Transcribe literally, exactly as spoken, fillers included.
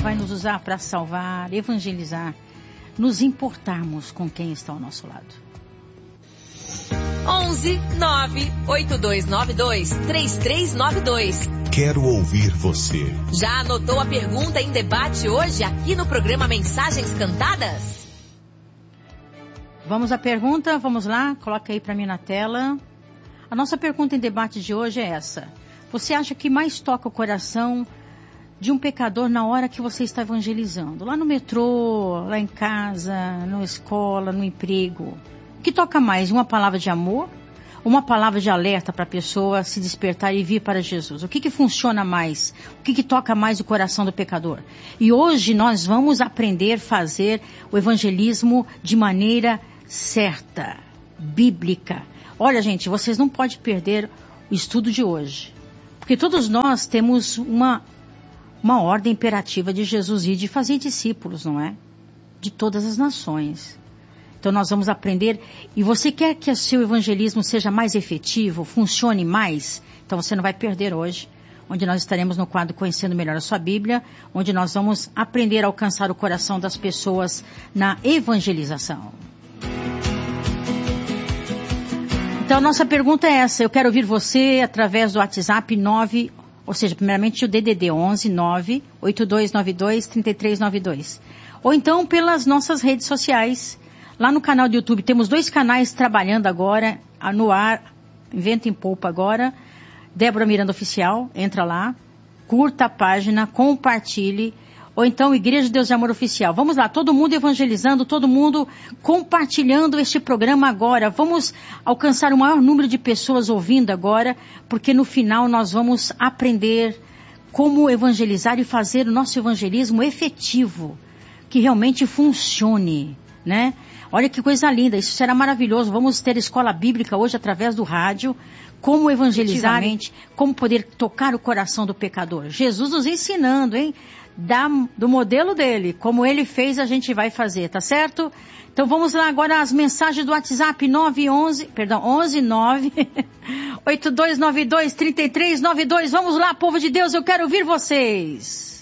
vai nos usar para salvar, evangelizar, nos importarmos com quem está ao nosso lado. onze nove oito dois nove dois três três nove dois. Quero ouvir você. Já anotou a pergunta em debate hoje aqui no programa Mensagens Cantadas? Vamos à pergunta, vamos lá, coloca aí para mim na tela. A nossa pergunta em debate de hoje é essa. Você acha que mais toca o coração de um pecador na hora que você está evangelizando? Lá no metrô, lá em casa, na escola, no emprego. O que toca mais? Uma palavra de amor? Uma palavra de alerta para a pessoa se despertar e vir para Jesus? O que que funciona mais? O que que toca mais o coração do pecador? E hoje nós vamos aprender a fazer o evangelismo de maneira certa, bíblica. Olha, gente, vocês não podem perder o estudo de hoje. Porque todos nós temos uma, uma ordem imperativa de Jesus e de fazer discípulos, não é? De todas as nações. Então nós vamos aprender, e você quer que o seu evangelismo seja mais efetivo, funcione mais? Então você não vai perder hoje, onde nós estaremos no quadro Conhecendo Melhor a Sua Bíblia, onde nós vamos aprender a alcançar o coração das pessoas na evangelização. Então a nossa pergunta é essa, eu quero ouvir você através do WhatsApp nove, ou seja, primeiramente o D D D onze nove oito dois nove dois três três nove dois, ou então pelas nossas redes sociais. Lá no canal do YouTube, temos dois canais trabalhando agora, no ar, Vento em Polpa agora, Débora Miranda Oficial, entra lá, curta a página, compartilhe, ou então Igreja de Deus de Amor Oficial. Vamos lá, todo mundo evangelizando, todo mundo compartilhando este programa agora. Vamos alcançar o maior número de pessoas ouvindo agora, porque no final nós vamos aprender como evangelizar e fazer o nosso evangelismo efetivo, que realmente funcione, né? Olha que coisa linda, isso será maravilhoso. Vamos ter escola bíblica hoje através do rádio, como evangelizar, como poder tocar o coração do pecador. Jesus nos ensinando, hein? Da, do modelo dele, como ele fez, a gente vai fazer, tá certo? Então vamos lá agora as mensagens do WhatsApp nove onze, perdão, onze nove oito dois nove dois três três nove dois. Vamos lá, povo de Deus, eu quero ouvir vocês.